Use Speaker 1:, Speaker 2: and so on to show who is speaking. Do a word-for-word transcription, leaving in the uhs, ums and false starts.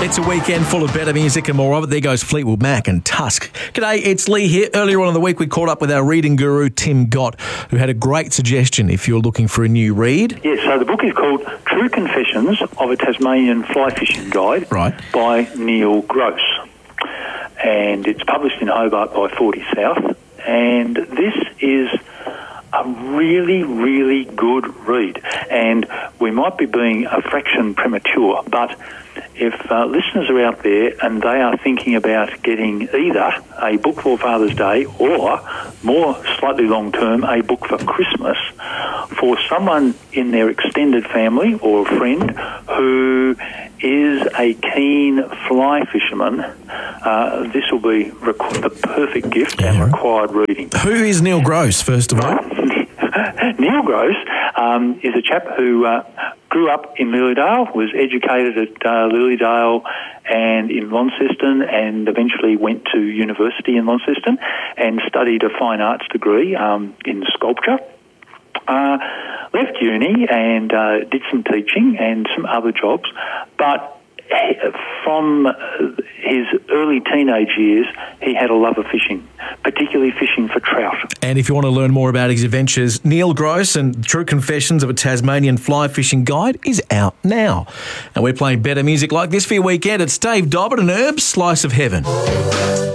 Speaker 1: It's a weekend full of better music and more of it. There goes Fleetwood Mac and Tusk. G'day, it's Lee here. Earlier on in the week, we caught up with our reading guru, Tim Gott, who had a great suggestion if you're looking for a new read.
Speaker 2: Yes, so the book is called True Confessions of a Tasmanian Fly Fishing Guide
Speaker 1: Right.
Speaker 2: by Neil Gross. And it's published in Hobart by forty South. And this is a really, really good read. And we might be being a fraction premature, but if uh, listeners are out there and they are thinking about getting either a book for Father's Day or, more slightly long-term, a book for Christmas for someone in their extended family or a friend who is a keen fly fisherman, uh, this will be requ- the perfect gift
Speaker 1: Yeah.
Speaker 2: and required reading.
Speaker 1: Who is Neil Gross, first of all?
Speaker 2: Neil Gross um, is a chap who uh, grew up in Lilydale, was educated at uh, Lilydale and in Launceston, and eventually went to university in Launceston and studied a fine arts degree um, in sculpture. Uh, left uni and uh, did some teaching and some other jobs, but from his early teenage years, he had a love of fishing, particularly fishing for trout.
Speaker 1: And if you want to learn more about his adventures, Neil Gross and True Confessions of a Tasmanian Fly Fishing Guide is out now. And we're playing better music like this for your weekend. It's Dave Dobbin and Herb's Slice of Heaven.